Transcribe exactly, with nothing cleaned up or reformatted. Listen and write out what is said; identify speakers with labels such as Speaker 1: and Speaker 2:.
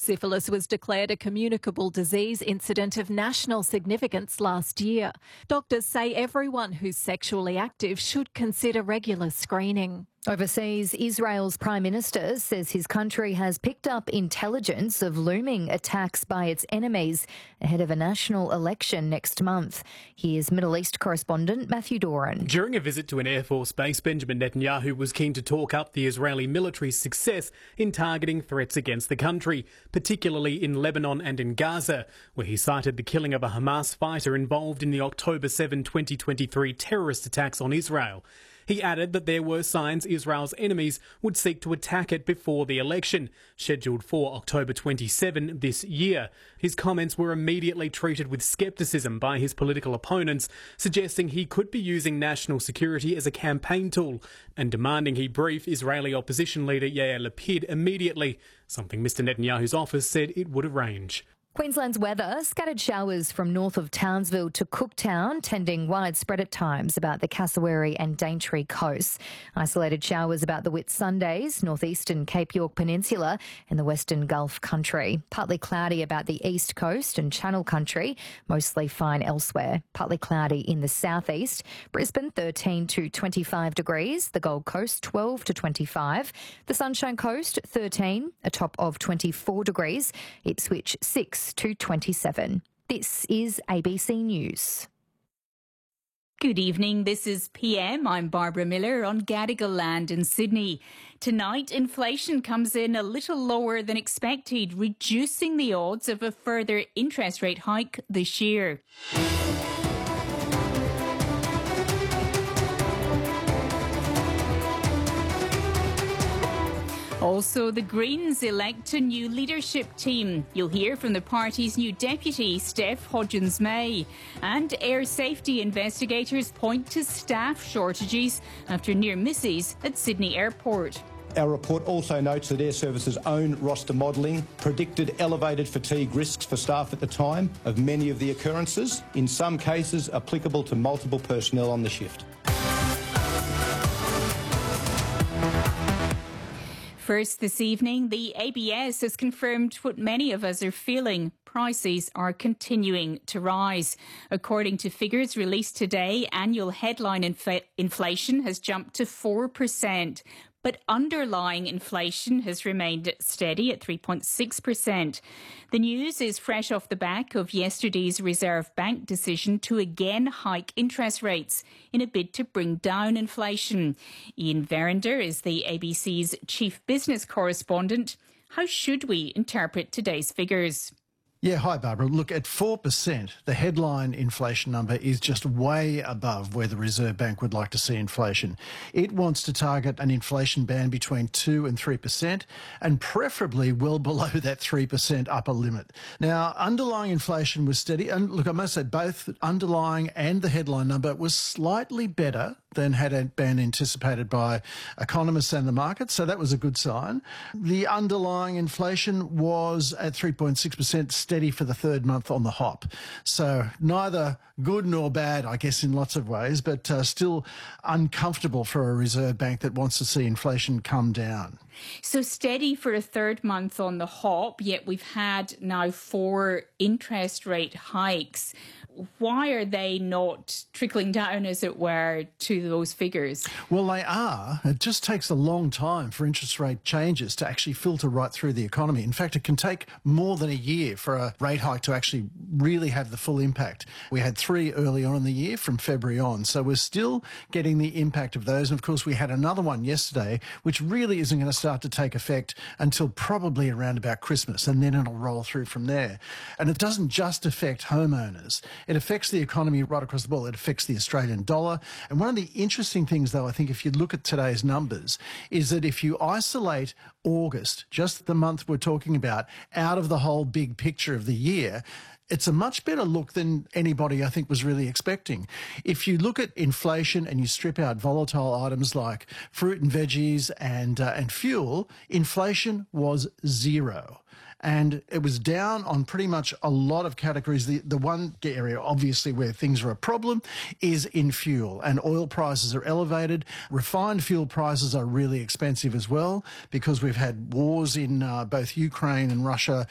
Speaker 1: Syphilis was declared a communicable disease incident of national significance last year. Doctors say everyone who's sexually active should consider regular screening.
Speaker 2: Overseas, Israel's Prime Minister says his country has picked up intelligence of looming attacks by its enemies ahead of a national election next month. Here's Middle East correspondent Matthew Doran.
Speaker 3: During a visit to an Air Force base, Benjamin Netanyahu was keen to talk up the Israeli military's success in targeting threats against the country, particularly in Lebanon and in Gaza, where he cited the killing of a Hamas fighter involved in the October seventh, twenty twenty-three terrorist attacks on Israel. He added that there were signs Israel's enemies would seek to attack it before the election, scheduled for October twenty-seventh this year. His comments were immediately treated with scepticism by his political opponents, suggesting he could be using national security as a campaign tool and demanding he brief Israeli opposition leader Yair Lapid immediately, something Mister Netanyahu's office said it would arrange.
Speaker 2: Queensland's weather, scattered showers from north of Townsville to Cooktown, tending widespread at times about the Cassowary and Daintree coasts. Isolated showers about the Whitsundays, northeastern Cape York Peninsula and the western Gulf country. Partly cloudy about the east coast and Channel country, mostly fine elsewhere. Partly cloudy in the southeast. Brisbane thirteen to twenty-five degrees, the Gold Coast twelve to twenty-five, the Sunshine Coast thirteen, a top of twenty-four degrees, Ipswich six to twenty-seven. This is A B C News.
Speaker 4: Good evening, this is P M. I'm Barbara Miller on Gadigal land in Sydney. Tonight, inflation comes in a little lower than expected, reducing the odds of a further interest rate hike this year. Also, the Greens elect a new leadership team. You'll hear from the party's new deputy, Steph Hodgins-May. And air safety investigators point to staff shortages after near misses at Sydney Airport.
Speaker 5: Our report also notes that Air Service's own roster modelling predicted elevated fatigue risks for staff at the time of many of the occurrences, in some cases applicable to multiple personnel on the shift.
Speaker 4: First this evening, the A B S has confirmed what many of us are feeling. Prices are continuing to rise. According to figures released today, annual headline inf- inflation has jumped to four percent. But underlying inflation has remained steady at three point six percent. The news is fresh off the back of yesterday's Reserve Bank decision to again hike interest rates in a bid to bring down inflation. Ian Verinder is the A B C's chief business correspondent. How should we interpret today's figures?
Speaker 6: Yeah, hi Barbara. Look, at four percent, the headline inflation number is just way above where the Reserve Bank would like to see inflation. It wants to target an inflation band between two and three percent and preferably well below that three percent upper limit. Now, underlying inflation was steady. And look, I must say both underlying and the headline number was slightly better than had been anticipated by economists and the market, so that was a good sign. The underlying inflation was at three point six percent, steady for the third month on the hop. So neither good nor bad, I guess, in lots of ways, but uh, still uncomfortable for a Reserve Bank that wants to see inflation come down.
Speaker 4: So steady for a third month on the hop, yet we've had now four interest rate hikes. Why are they not trickling down, as it were, to those figures?
Speaker 6: Well, they are. It just takes a long time for interest rate changes to actually filter right through the economy. In fact, it can take more than a year for a rate hike to actually really have the full impact. We had three early on in the year from February on, so we're still getting the impact of those. And of course, we had another one yesterday, which really isn't going to start to take effect until probably around about Christmas, and then it'll roll through from there. And it doesn't just affect homeowners. It affects the economy right across the board. It affects the Australian dollar. And one of the interesting things, though, I think, if you look at today's numbers, is that if you isolate August, just the month we're talking about, out of the whole big picture of the year, it's a much better look than anybody, I think, was really expecting. If you look at inflation and you strip out volatile items like fruit and veggies and, uh, and fuel, inflation was zero. And it was down on pretty much a lot of categories. The, the one area, obviously, where things are a problem is in fuel. And oil prices are elevated. Refined fuel prices are really expensive as well because we've had wars in uh, both Ukraine and Russia